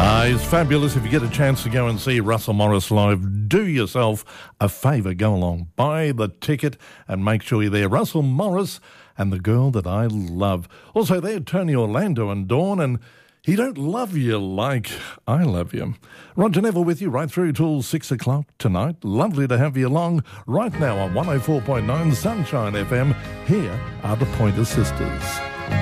It's fabulous. If you get a chance to go and see Russell Morris live, do yourself a favour. Go along, buy the ticket and make sure you're there. Russell Morris and the girl that I love. Also there, Tony Orlando and Dawn, and he don't love you like I love you. Roger Neville with you right through till 6 o'clock tonight. Lovely to have you along right now on 104.9 Sunshine FM. Here are the Pointer Sisters.